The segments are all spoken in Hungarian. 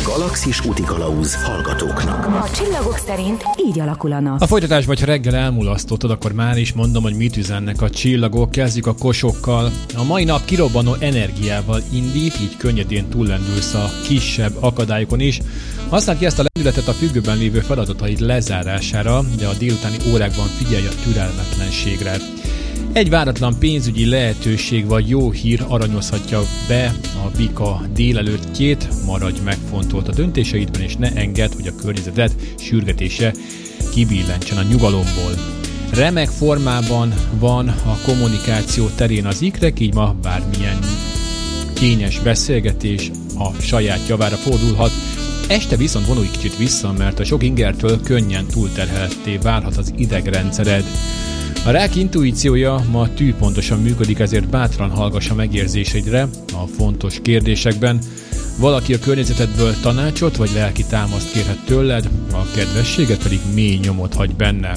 Galaxis útikalauz hallgatóknak. A csillagok szerint így alakul a nap. A folytatásban, ha reggel elmulasztottad, akkor már is mondom, hogy mit üzennek a csillagok. Kezdjük a kosokkal. A mai nap kirobbanó energiával indít, így könnyedén túllendülsz a kisebb akadályokon is. Használd ki ezt a lendületet a függőben lévő feladataid lezárására, de a délutáni órákban figyelj a türelmetlenségre. Egy váratlan pénzügyi lehetőség vagy jó hír aranyozhatja be a bika délelőttjét, maradj megfontolt a döntéseidben, és ne engedd, hogy a környezeted sürgetése kibillentsen a nyugalomból. Remek formában van a kommunikáció terén az ikrek, így ma bármilyen kényes beszélgetés a saját javára fordulhat. Este viszont vonulj kicsit vissza, mert a sok ingertől könnyen túlterheltté válhat az idegrendszered. A rák intuíciója ma tűpontosan működik, ezért bátran hallgass a megérzéseidre a fontos kérdésekben. Valaki a környezetedből tanácsot vagy lelki támaszt kérhet tőled, a kedvességet pedig mély nyomot hagy benne.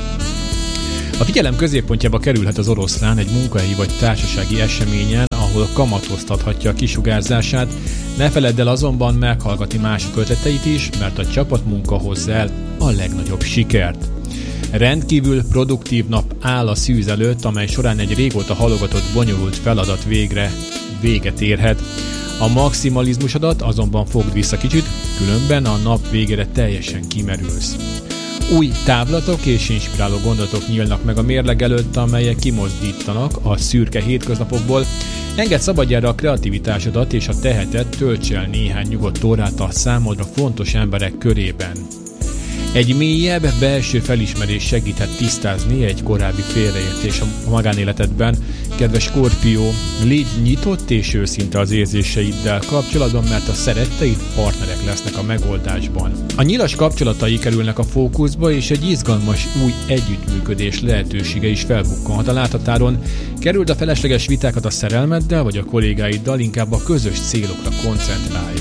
A figyelem középpontjába kerülhet az oroszlán egy munkahelyi vagy társasági eseményen, ahol kamatoztathatja a kisugárzását. Ne feledd el azonban meghallgatni mások ötleteit is, mert a csapatmunka hozza el a legnagyobb sikert. Rendkívül produktív nap áll a szűz előtt, amely során egy régóta halogatott bonyolult feladat véget érhet. A maximalizmusodat azonban fogd vissza kicsit, különben a nap végére teljesen kimerülsz. Új távlatok és inspiráló gondolatok nyílnak meg a mérleg előtt, amelyek kimozdítanak a szürke hétköznapokból. Engedd szabadjára a kreativitásodat, és ha teheted, tölts el néhány nyugodt órát a számodra fontos emberek körében. Egy mélyebb belső felismerés segíthet tisztázni egy korábbi félreértés a magánéletedben. Kedves Skorpió, légy nyitott és őszinte az érzéseiddel kapcsolatban, mert a szeretteid partnerek lesznek a megoldásban. A nyilas kapcsolatai kerülnek a fókuszba, és egy izgalmas új együttműködés lehetősége is felbukkanhat a láthatáron. Kerüld a felesleges vitákat a szerelmeddel vagy a kollégáiddal, inkább a közös célokra koncentrálj.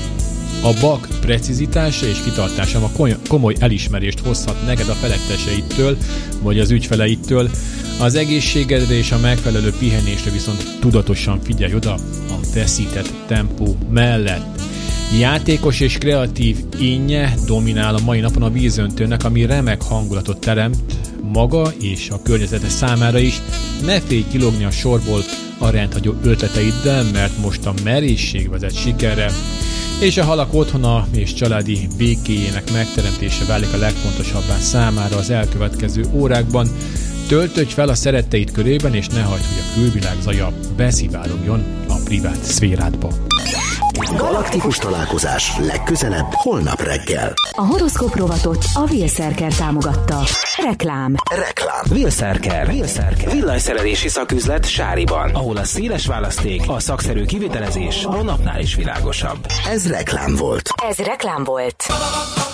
A bak precizitása és kitartása komoly elismerést hozhat neked a feletteseidtől vagy az ügyfeleidtől. Az egészségedre és a megfelelő pihenésre viszont tudatosan figyelj oda a feszített tempó mellett. Játékos és kreatív énje dominál a mai napon a vízöntőnek, ami remek hangulatot teremt maga és a környezete számára is. Ne félj kilógni a sorból a rendhagyó ötleteiddel, mert most a merészség vezet sikerre. És a halak otthona és családi békéjének megteremtése válik a legfontosabbá számára az elkövetkező órákban. Töltödj fel a szeretteid körében, és ne hagyd, hogy a külvilág zaja beszivárogjon a privát szférádba. Galaktikus találkozás legközelebb holnap reggel. A horoszkóp rovatot a Wheelszerker támogatta. Reklám. Wheelszerker. Villanyszerelési szaküzlet Sáriban, ahol a széles választék, a szakszerű kivitelezés a napnál is világosabb. Ez reklám volt.